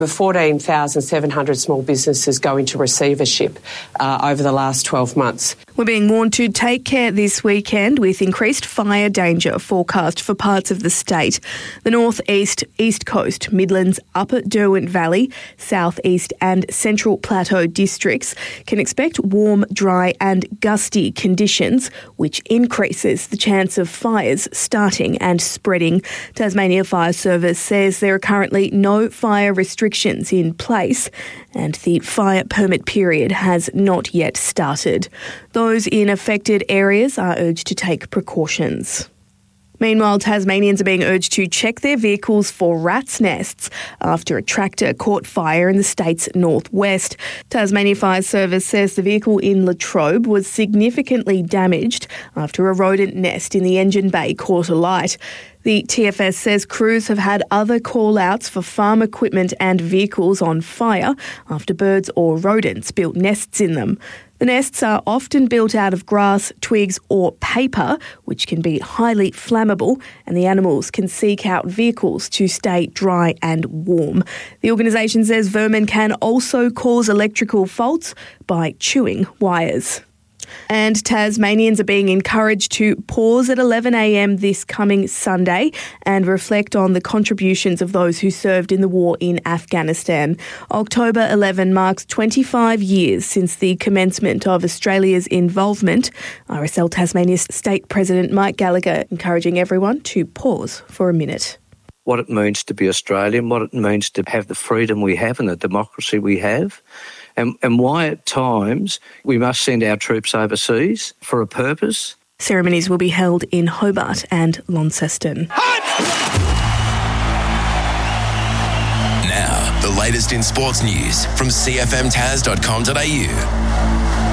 14,700 small businesses go into receivership over the last 12 months. We're being warned to take care this weekend with increased fire danger forecast for parts of the state. The North East, East Coast, Midlands, Upper Derwent Valley, South East and Central Plateau districts can expect warm, dry and gusty conditions, which increases the chance of fires starting and spreading. Tasmania Fire Service says there are currently no fire restrictions in place and the fire permit period has not yet started. Those in affected areas are urged to take precautions. Meanwhile, Tasmanians are being urged to check their vehicles for rats' nests after a tractor caught fire in the state's northwest. Tasmania Fire Service says the vehicle in Latrobe was significantly damaged after a rodent nest in the engine bay caught alight. The TFS says crews have had other call-outs for farm equipment and vehicles on fire after birds or rodents built nests in them. The nests are often built out of grass, twigs or paper, which can be highly flammable, and the animals can seek out vehicles to stay dry and warm. The organisation says vermin can also cause electrical faults by chewing wires. And Tasmanians are being encouraged to pause at 11 a.m. this coming Sunday and reflect on the contributions of those who served in the war in Afghanistan. October 11 marks 25 years since the commencement of Australia's involvement. RSL Tasmania's State President Mike Gallagher encouraging everyone to pause for a minute. What it means to be Australian, what it means to have the freedom we have and the democracy we have. And why at times we must send our troops overseas for a purpose. Ceremonies will be held in Hobart and Launceston. Now, the latest in sports news from cfmtas.com.au.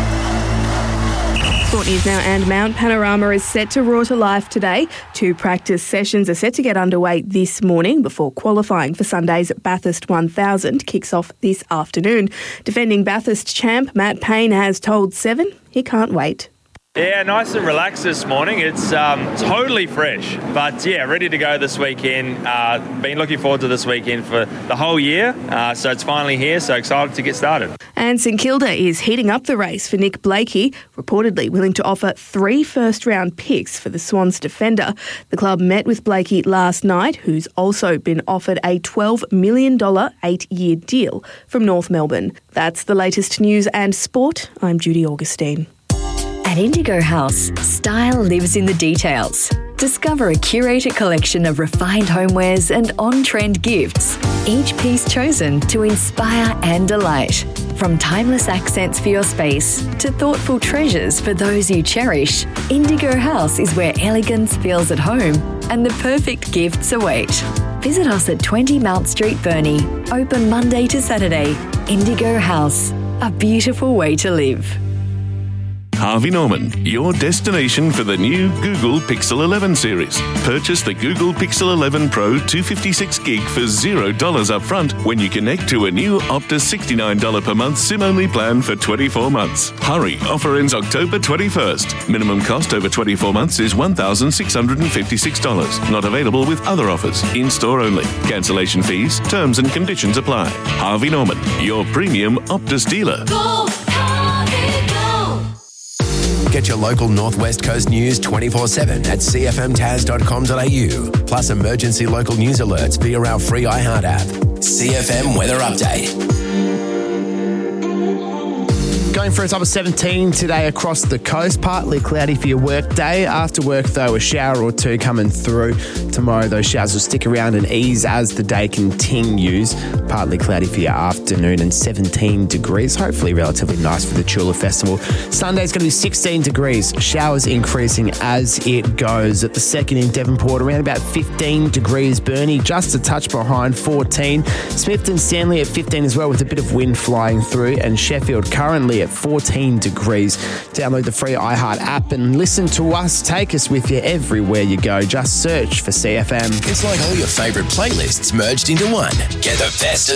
Sport news now, and Mount Panorama is set to roar to life today. 2 practice sessions are set to get underway this morning before qualifying for Sunday's Bathurst 1000 kicks off this afternoon. Defending Bathurst champ Matt Payne has told Seven he can't wait. Yeah, nice and relaxed this morning. It's totally fresh, but yeah, ready to go this weekend. Been looking forward to this weekend for the whole year, so it's finally here, so excited to get started. And St Kilda is heating up the race for Nick Blakey, reportedly willing to offer 3 first-round picks for the Swans defender. The club met with Blakey last night, who's also been offered a $12 million 8-year deal from North Melbourne. That's the latest news and sport. I'm Judy Augustine. At Indigo House, style lives in the details. Discover a curated collection of refined homewares and on-trend gifts, each piece chosen to inspire and delight. From timeless accents for your space to thoughtful treasures for those you cherish, Indigo House is where elegance feels at home and the perfect gifts await. Visit us at 20 Mount Street, Burnie. Open Monday to Saturday. Indigo House, a beautiful way to live. Harvey Norman, your destination for the new Google Pixel 11 series. Purchase the Google Pixel 11 Pro 256 gig for $0 upfront when you connect to a new Optus $69 per month SIM-only plan for 24 months. Hurry, offer ends October 21st. Minimum cost over 24 months is $1,656. Not available with other offers. In-store only. Cancellation fees, terms and conditions apply. Harvey Norman, your premium Optus dealer. Get your local Northwest Coast news 24/7 at cfmtas.com.au. Plus emergency local news alerts via our free iHeart app. CFM Weather Update. Going for a top of 17 today across the coast. Partly cloudy for your work day. After work, though, a shower or 2 coming through. Tomorrow, those showers will stick around and ease as the day continues. Partly cloudy for your afternoon and 17 degrees. Hopefully relatively nice for the Chula Festival. Sunday's going to be 16 degrees. Showers increasing as it goes. At the second in Devonport, around about 15 degrees. Burnie just a touch behind, 14. Smithton Stanley at 15 as well with a bit of wind flying through. And Sheffield currently at 14 degrees. Download the free iHeart app and listen to us. Take us with you everywhere you go. Just search for CFM. It's like all your favourite playlists merged into one. Get the best of